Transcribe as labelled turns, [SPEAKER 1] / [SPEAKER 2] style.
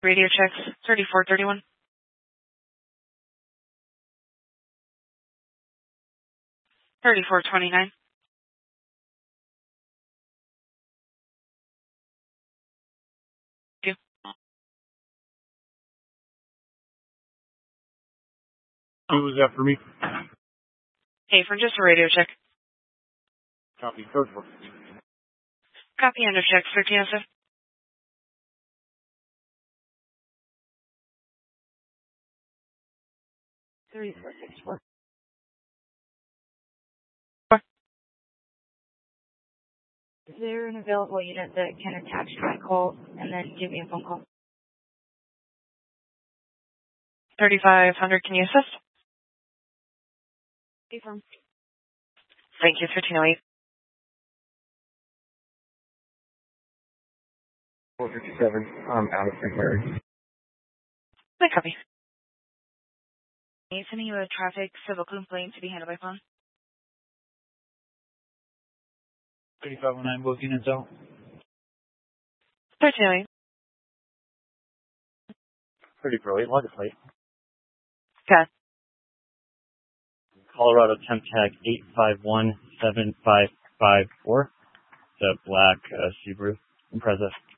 [SPEAKER 1] Radio checks 3431. 3429. Thank you.
[SPEAKER 2] Who was that for me?
[SPEAKER 1] Hey, for just a radio check.
[SPEAKER 2] Copy. Third floor.
[SPEAKER 1] Copy end of check 1307.
[SPEAKER 3] Is there an available unit that can attach my call and then give me a phone call?
[SPEAKER 1] 3500, can you assist?
[SPEAKER 3] Confirm.
[SPEAKER 1] Thank you, 1308.
[SPEAKER 2] 457. I'm out of St. Mary.
[SPEAKER 1] My copy.
[SPEAKER 3] Sending you a traffic civil complaint to be handled by phone.
[SPEAKER 2] 3509 booking and so.
[SPEAKER 1] 1308.
[SPEAKER 2] 3408, legislate.
[SPEAKER 1] Okay.
[SPEAKER 2] Colorado Temp Tag 85175554. The black Subaru Impreza.